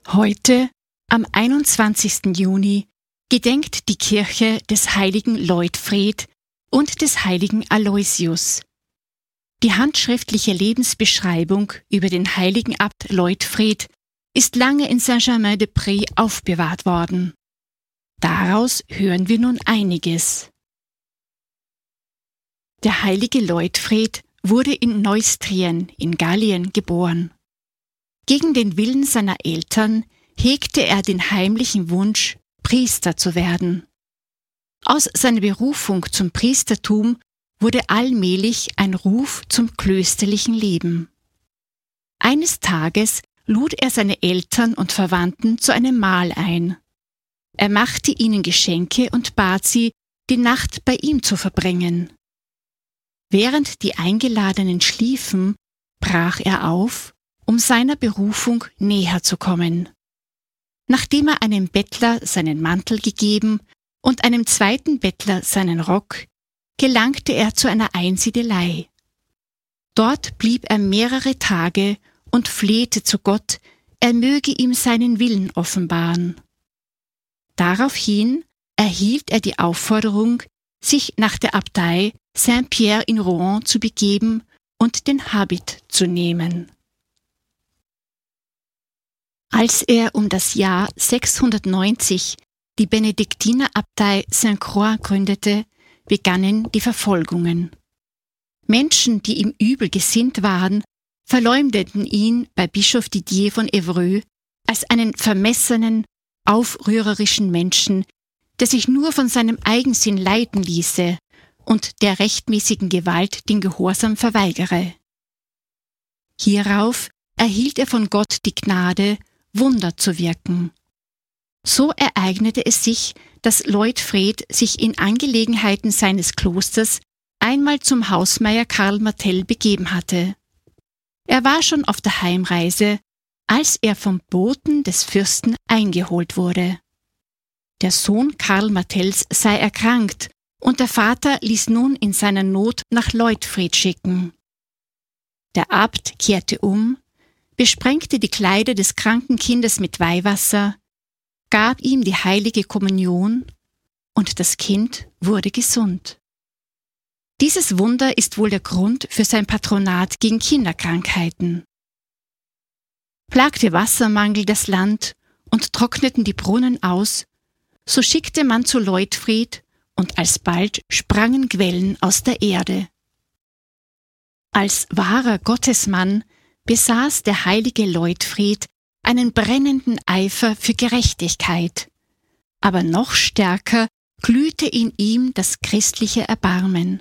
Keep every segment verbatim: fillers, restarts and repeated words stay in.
Heute, am einundzwanzigsten Juni, gedenkt die Kirche des heiligen Leutfried und des heiligen Aloysius. Die handschriftliche Lebensbeschreibung über den heiligen Abt Leutfried ist lange in Saint-Germain-des-Prés aufbewahrt worden. Daraus hören wir nun einiges. Der heilige Leutfried wurde in Neustrien in Gallien geboren. Gegen den Willen seiner Eltern hegte er den heimlichen Wunsch, Priester zu werden. Aus seiner Berufung zum Priestertum wurde allmählich ein Ruf zum klösterlichen Leben. Eines Tages lud er seine Eltern und Verwandten zu einem Mahl ein. Er machte ihnen Geschenke und bat sie, die Nacht bei ihm zu verbringen. Während die Eingeladenen schliefen, brach er auf, um seiner Berufung näher zu kommen. Nachdem er einem Bettler seinen Mantel gegeben und einem zweiten Bettler seinen Rock, gelangte er zu einer Einsiedelei. Dort blieb er mehrere Tage und flehte zu Gott, er möge ihm seinen Willen offenbaren. Daraufhin erhielt er die Aufforderung, sich nach der Abtei Saint-Pierre in Rouen zu begeben und den Habit zu nehmen. Als er um das Jahr sechshundertneunzig die Benediktinerabtei Sainte-Croix gründete, begannen die Verfolgungen. Menschen, die ihm übel gesinnt waren, verleumdeten ihn bei Bischof Didier von Évreux als einen vermessenen, aufrührerischen Menschen, der sich nur von seinem Eigensinn leiten ließe und der rechtmäßigen Gewalt den Gehorsam verweigere. Hierauf erhielt er von Gott die Gnade, Wunder zu wirken. So ereignete es sich, dass Leutfried sich in Angelegenheiten seines Klosters einmal zum Hausmeier Karl Martel begeben hatte. Er war schon auf der Heimreise, als er vom Boten des Fürsten eingeholt wurde. Der Sohn Karl Martels sei erkrankt und der Vater ließ nun in seiner Not nach Leutfried schicken. Der Abt kehrte um, besprengte die Kleider des kranken Kindes mit Weihwasser, gab ihm die heilige Kommunion und das Kind wurde gesund. Dieses Wunder ist wohl der Grund für sein Patronat gegen Kinderkrankheiten. Plagte Wassermangel das Land und trockneten die Brunnen aus, so schickte man zu Leutfried und alsbald sprangen Quellen aus der Erde. Als wahrer Gottesmann besaß der heilige Leutfried einen brennenden Eifer für Gerechtigkeit, aber noch stärker glühte in ihm das christliche Erbarmen.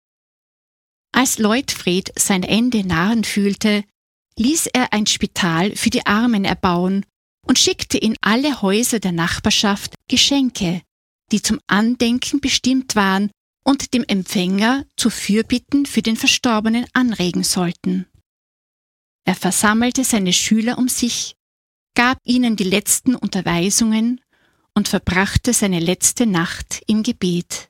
Als Leutfried sein Ende nahen fühlte, ließ er ein Spital für die Armen erbauen und schickte in alle Häuser der Nachbarschaft Geschenke, die zum Andenken bestimmt waren und dem Empfänger zu Fürbitten für den Verstorbenen anregen sollten. Er versammelte seine Schüler um sich, gab ihnen die letzten Unterweisungen und verbrachte seine letzte Nacht im Gebet.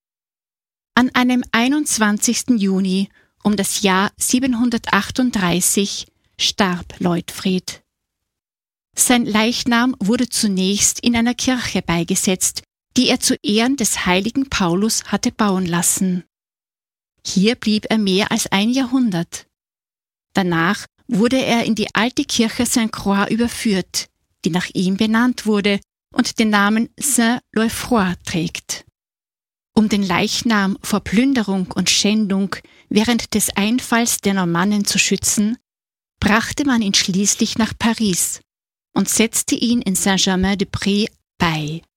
An einem einundzwanzigsten Juni um das Jahr siebenhundertachtunddreißig starb Leutfried. Sein Leichnam wurde zunächst in einer Kirche beigesetzt, die er zu Ehren des heiligen Paulus hatte bauen lassen. Hier blieb er mehr als ein Jahrhundert. Danach wurde er in die alte Kirche Sainte-Croix überführt, die nach ihm benannt wurde und den Namen Saint-Leufroy trägt. Um den Leichnam vor Plünderung und Schändung während des Einfalls der Normannen zu schützen, brachte man ihn schließlich nach Paris und setzte ihn in Saint-Germain-des-Prés bei.